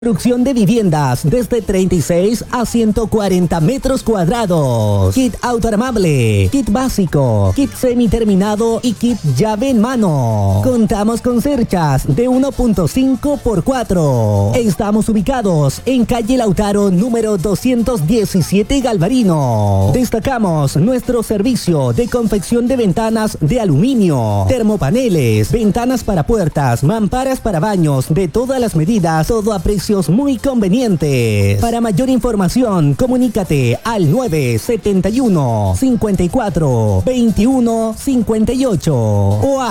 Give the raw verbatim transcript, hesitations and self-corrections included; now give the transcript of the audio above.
Construcción de viviendas desde treinta y seis a ciento cuarenta metros cuadrados. Kit autoarmable, kit básico, kit semiterminado y kit llave en mano. Contamos con cerchas de uno punto cinco por cuatro. Estamos ubicados en calle Lautaro número doscientos diecisiete Galvarino. Destacamos nuestro servicio de confección de ventanas de aluminio, termopaneles, ventanas para puertas, mamparas para baños de todas las medidas, todo a precio muy convenientes. Para mayor información, comunícate al nueve siete uno, cincuenta y cuatro, veintiuno cincuenta y ocho o a